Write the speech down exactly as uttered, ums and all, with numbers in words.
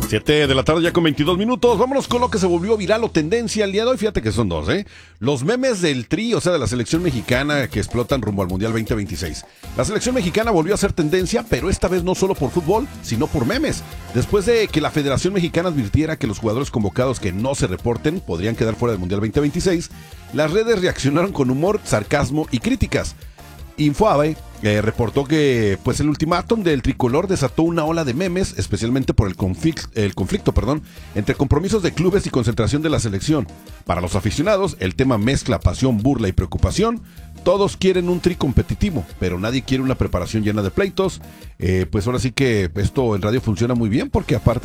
siete de la tarde ya con veintidós minutos. Vámonos con lo que se volvió viral o tendencia el día de hoy. Fíjate que son dos, ¿eh? Los memes del Tri, o sea, de la selección mexicana que explotan rumbo al Mundial veinte veintiséis. La selección mexicana volvió a ser tendencia, pero esta vez no solo por fútbol, sino por memes. Después de que la Federación Mexicana advirtiera que los jugadores convocados que no se reporten podrían quedar fuera del Mundial veinte veintiséis, las redes reaccionaron con humor, sarcasmo y críticas. Infoabe eh, reportó que pues el ultimátum del tricolor desató una ola de memes, especialmente por el, conflic- el conflicto perdón, entre compromisos de clubes y concentración de la selección. Para los aficionados, el tema mezcla pasión, burla y preocupación. Todos quieren un tri competitivo, pero nadie quiere una preparación llena de pleitos. Eh, pues ahora sí que esto en radio funciona muy bien, porque aparte